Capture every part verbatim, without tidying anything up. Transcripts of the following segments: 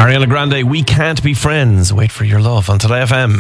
Ariana Grande, We Can't Be Friends. Wait for Your Love on Today F M.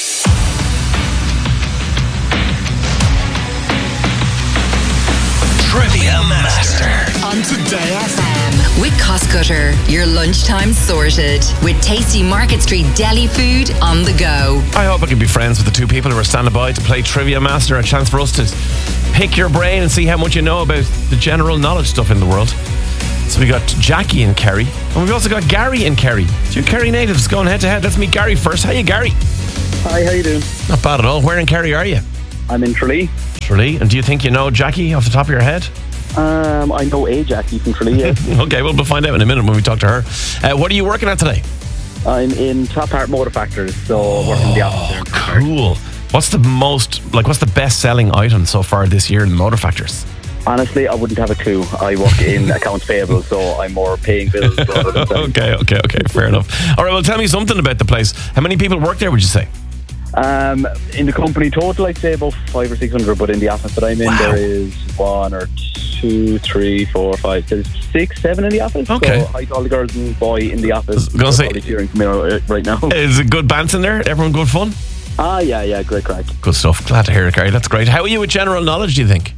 Trivia Master on Today F M with Cost Cutter. Your lunchtime sorted with tasty Market Street deli food on the go. I hope I can be friends with the two people who are standing by to play Trivia Master. A chance for us to pick your brain and see how much you know about the general knowledge stuff in the world. So we got Jackie and Kerry, and we've also got Gary and Kerry. Two Kerry natives going head to head. Let's meet Gary first. How you, Gary? Hi, how you doing? Not bad at all. Where in Kerry are you? I'm in Tralee. Tralee. And do you think you know Jackie off the top of your head? Um, I know a Jackie from Tralee, yeah. Okay, well, we'll find out in a minute when we talk to her. Uh, what are you working at today? I'm in Top Part Motor Factors, so oh, working in the office there. Cool. What's the most, like, what's the best-selling item so far this year in Motor Factors? Honestly, I wouldn't have a clue. I work in accounts payable, so I'm more paying bills rather than selling. Okay, okay, okay, fair enough. All right, well, tell me something about the place. How many people work there, would you say? Um, in the company total, I'd say about five or six hundred, but in the office that I'm in, wow. there is one or two, three, four, five, there's six, seven in the office. Okay. So hi to all the girls and boy in the office. I was gonna say, probably cheering for me right now. Is it good bands in there? Everyone good fun? Ah, yeah, yeah, great crack. Good stuff. Glad to hear it, Gary. That's great. How are you with general knowledge, do you think?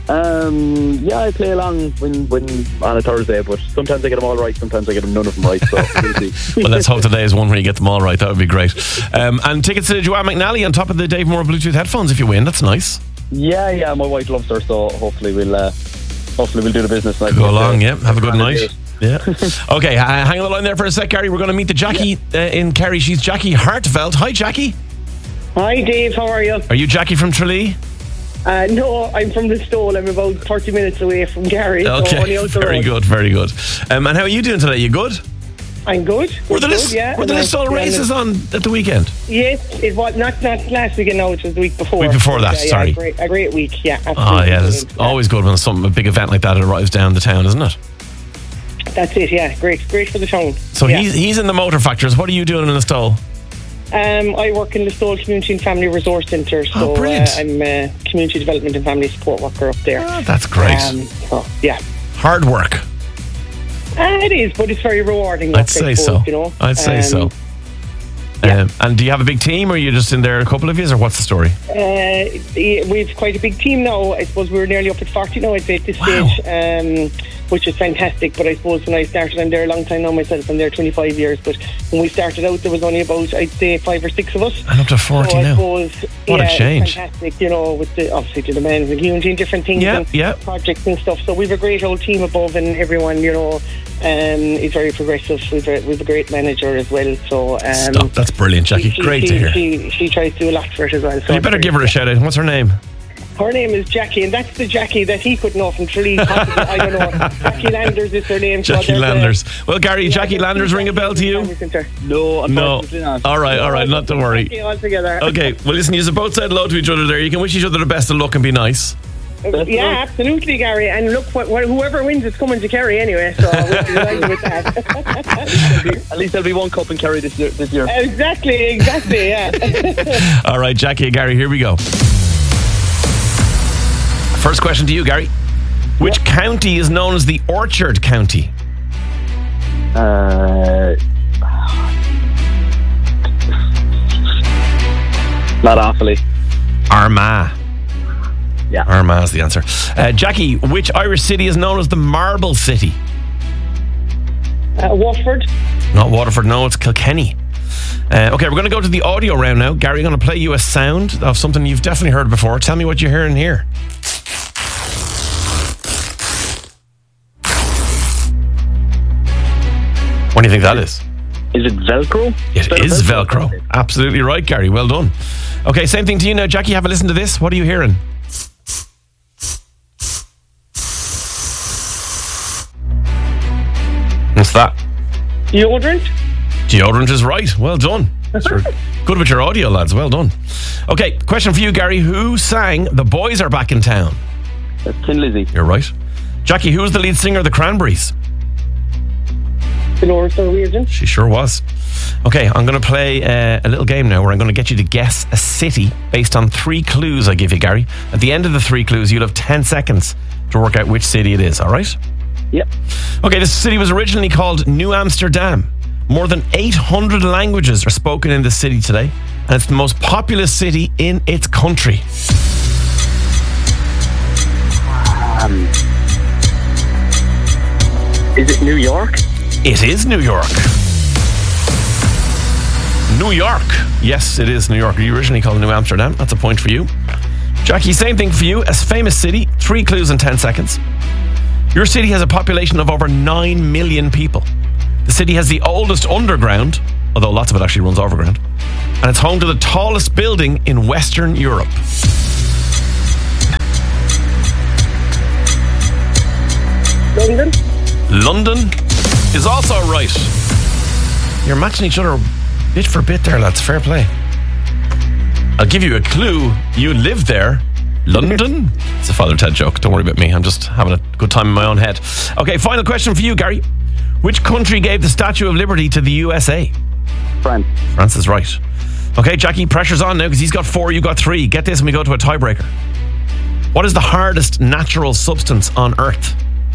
Um, yeah, I play along when, when on a Thursday, but sometimes I get them all right, sometimes I get none of them right, so we'll see. Well, let's hope today is one where you get them all right. That would be great. Um, and tickets to Joanne McNally on top of the Dave Moore Bluetooth headphones if you win. That's nice. Yeah, yeah, my wife loves her, so hopefully we'll uh, hopefully we'll do the business. Go along, yeah. Have a good night. Yeah. Okay, uh, hang on the line there for a sec, Gary. We're going to meet the Jackie yeah. uh, in Kerry. She's Jackie Hartveld. Hi, Jackie. Hi, Dave. How are you? Are you Jackie from Tralee? Uh, no, I'm from the Stole. I'm about thirty minutes away from Gary. Okay, so very road. good, very good. Um, and how are you doing today? You good? I'm good. Were the, good, list, yeah. were the Listowel races on at the weekend? Yes, it was not, not last weekend, no, it was the week before. Week before that, yeah, yeah, sorry. A great, a great week, yeah. Absolutely. Oh, yeah, it's always good when something, a big event like that arrives down the town, isn't it? That's it, yeah. Great, great for the town. So yeah. he's he's in the Motor Factors. What are you doing in Listowel? Um, I work in the Listowel Community and Family Resource Centre, so oh, brilliant. Uh, I'm a community development and family support worker up there. Oh, that's great. Um, so, yeah. Hard work. Uh, it is, but it's very rewarding. I'd say suppose, so. You know? I'd say um, so. Yeah. Um, and do you have a big team, or are you just in there a couple of you, or what's the story? Uh, we've quite a big team now. I suppose we're nearly up at forty now, I'd say, at this wow. stage, um, which is fantastic. But I suppose when I started, I'm there a long time now myself. I'm there twenty-five years. But when we started out, there was only about, I'd say, five or six of us. And up to forty so now. I suppose, what yeah, a change. It's fantastic, you know, with the, obviously the demands and community and different things yeah, and yeah. projects and stuff. So we've a great old team above, and everyone, you know, um, is very progressive. We've a, we've a great manager as well. So um, Stop. That's brilliant, Jackie. She, great she, to hear. She, she tries to do a lot for it as well. So you better give her a shout out. What's her name? Her name is Jackie, and that's the Jackie that he could know from Tralee. Possibly, I don't know. Jackie Landers is her name. Jackie so Landers. A, well, Gary, yeah, Jackie Landers ring a bell to you? No, no. Not. All right, all right, not to worry. Okay, all together. Okay, well, listen, you both said hello to each other there. You can wish each other the best of luck and be nice. Yeah, absolutely, Gary. And look, what, what, whoever wins is coming to Kerry anyway, so we'll be delighted with that. At least there'll be one cup in Kerry this year. This year. Exactly, exactly, yeah. All right, Jackie and Gary, here we go. First question to you, Gary. Which yep. county is known as the Orchard County? Uh, not awfully. Armagh. Yeah. Armagh is the answer. Uh, Jackie, which Irish city is known as the Marble City? Uh, Waterford. Not Waterford, no, it's Kilkenny. Uh, okay, we're going to go to the audio round now. Gary, I'm going to play you a sound of something you've definitely heard before. Tell me what you're hearing here. What do you think that is? Is it Velcro? It is Velcro. Velcro. Absolutely right, Gary. Well done. Okay, same thing to you now, Jackie. Have a listen to this. What are you hearing? What's that? Deodorant. Deodorant is right. Well done. Sure. Good with your audio, lads. Well done. Okay, question for you, Gary. Who sang The Boys Are Back in Town? That's Tin Lizzy. You're right. Jackie, who was the lead singer of the Cranberries? Dolores O'Riordan. She sure was. Okay, I'm going to play uh, a little game now where I'm going to get you to guess a city based on three clues I give you, Gary. At the end of the three clues, you'll have ten seconds to work out which city it is, all right? Yep. Okay, this city was originally called New Amsterdam. More than eight hundred languages are spoken in the city today, and it's the most populous city in its country. Um, is it New York? It is New York. New York. Yes, it is New York. You originally called it New Amsterdam. That's a point for you. Jackie, same thing for you. A famous city. Three clues in ten seconds. Your city has a population of over nine million people. The city has the oldest underground, although lots of it actually runs overground, and it's home to the tallest building in Western Europe. London? London is also right. You're matching each other bit for bit there, lads. Fair play. I'll give you a clue. You live there. London? It's a Father Ted joke. Don't worry about me. I'm just having a good time in my own head. Okay, final question for you, Gary. Which country gave the Statue of Liberty to the U S A? France. France is right. Okay, Jackie, pressure's on now because he's got four, you got three. Get this and we go to a tiebreaker. What is the hardest natural substance on Earth?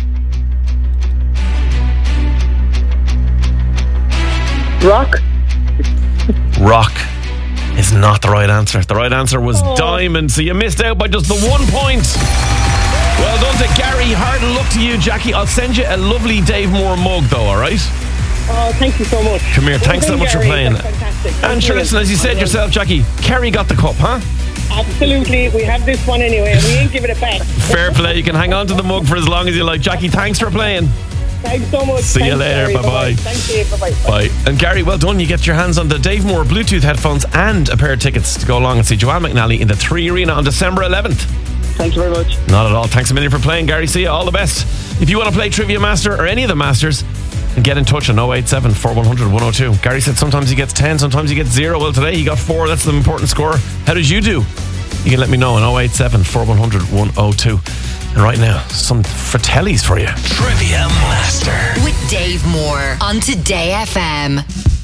Rock? Rock is not the right answer. The right answer was oh. diamond, so you missed out by just the one point. Well done to Gary. Hard luck to you, Jackie. I'll send you a lovely Dave Moore mug, though, all right? Oh, thank you so much. Come here. Thanks so much for playing. That's fantastic. And sure, listen, as you said yourself, Jackie, Kerry got the cup, huh? Absolutely. We have this one anyway, and we ain't giving it back. Fair play. You can hang on to the mug for as long as you like. Jackie, thanks for playing. Thanks so much. See Thanks, you later. Gary. Bye-bye. Bye-bye. Thank you. Bye-bye. Bye. And Gary, well done. You get your hands on the Dave Moore Bluetooth headphones and a pair of tickets to go along and see Joanne McNally in the Three Arena on December eleventh. Thank you very much. Not at all. Thanks a million for playing, Gary. See you. All the best. If you want to play Trivia Master or any of the Masters, get in touch on oh eight seven, four one hundred, one oh two. Gary said sometimes he gets ten, sometimes he gets zero. Well, today he got four. That's the important score. How did you do? You can let me know on oh eight seven, four one hundred, one oh two. And right now, some Fratellis for you. Trivia Master With Dave Moore on Today F M.